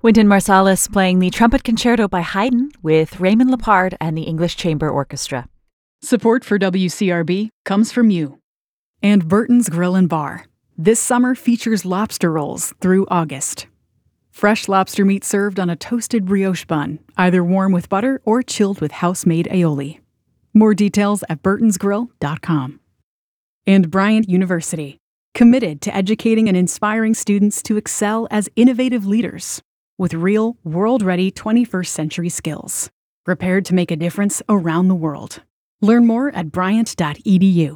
Wynton Marsalis playing the Trumpet Concerto by Haydn with Raymond Lepard and the English Chamber Orchestra. Support for WCRB comes from you. And Burton's Grill and Bar. This summer features lobster rolls through August. Fresh lobster meat served on a toasted brioche bun, either warm with butter or chilled with house-made aioli. More details at burtonsgrill.com. And Bryant University, committed to educating and inspiring students to excel as innovative leaders with real, world-ready 21st century skills, prepared to make a difference around the world. Learn more at bryant.edu.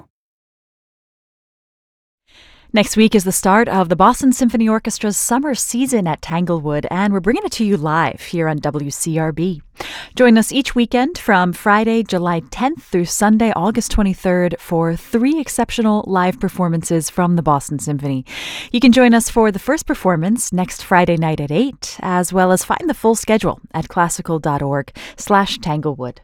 Next week is the start of the Boston Symphony Orchestra's summer season at Tanglewood, and we're bringing it to you live here on WCRB. Join us each weekend from Friday, July 10th through Sunday, August 23rd for 3 exceptional live performances from the Boston Symphony. You can join us for the first performance next Friday night at 8, as well as find the full schedule at classical.org/Tanglewood.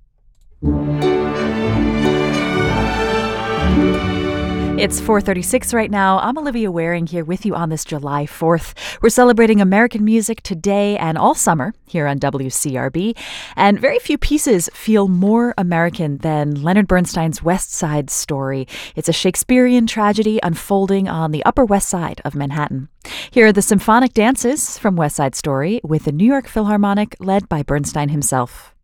It's 4:36 right now. I'm Olivia Waring here with you on this July 4th. We're celebrating American music today and all summer here on WCRB. And very few pieces feel more American than Leonard Bernstein's West Side Story. It's a Shakespearean tragedy unfolding on the Upper West Side of Manhattan. Here are the symphonic dances from West Side Story with the New York Philharmonic led by Bernstein himself.